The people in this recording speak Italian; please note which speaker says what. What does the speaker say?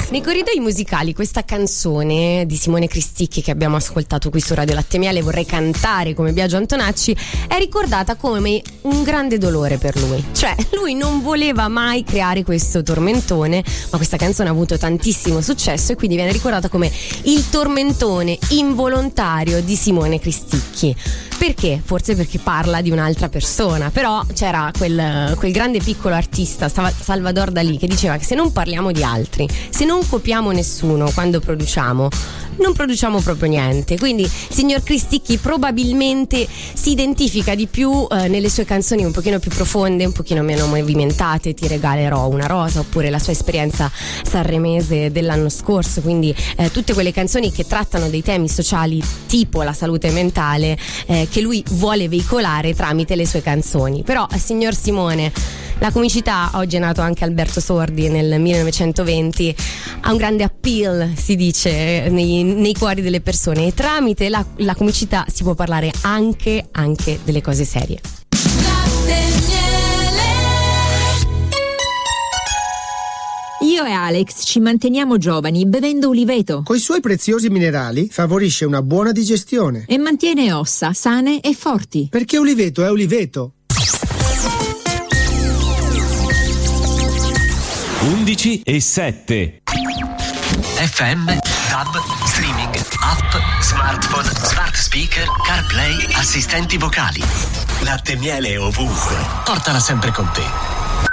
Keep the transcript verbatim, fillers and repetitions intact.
Speaker 1: Nei corridoi musicali questa canzone di Simone Cristicchi che abbiamo ascoltato qui su Radio Latte Miele, Vorrei cantare come Biagio Antonacci, è ricordata come un grande dolore per lui. Cioè, lui non voleva mai creare questo tormentone, ma questa canzone ha avuto tantissimo successo e quindi viene ricordata come il tormentone involontario di Simone Cristicchi. Perché? Forse perché parla di un'altra persona, però c'era quel, quel grande piccolo artista Salvador Dalì che diceva che se non parliamo di altri, se non copiamo nessuno quando produciamo, non produciamo proprio niente. Quindi signor Cristicchi probabilmente si identifica di più eh, nelle sue canzoni un pochino più profonde, un pochino meno movimentate, Ti regalerò una rosa, oppure la sua esperienza sanremese dell'anno scorso, quindi eh, tutte quelle canzoni che trattano dei temi sociali tipo la salute mentale eh, che lui vuole veicolare tramite le sue canzoni. Però signor Simone, la comicità, oggi è nato anche Alberto Sordi nel millenovecentoventi, ha un grande appeal, si dice, nei, nei cuori delle persone, e tramite la, la comicità si può parlare anche, anche delle cose serie.
Speaker 2: Io e Alex ci manteniamo giovani bevendo uliveto.
Speaker 3: Coi suoi preziosi minerali favorisce una buona digestione
Speaker 2: e mantiene ossa sane e forti.
Speaker 3: Perché uliveto è uliveto.
Speaker 4: undici e sette
Speaker 5: F M, DAB, streaming, app, smartphone, smart speaker, CarPlay, assistenti vocali. Latte Miele ovunque. Portala sempre con te.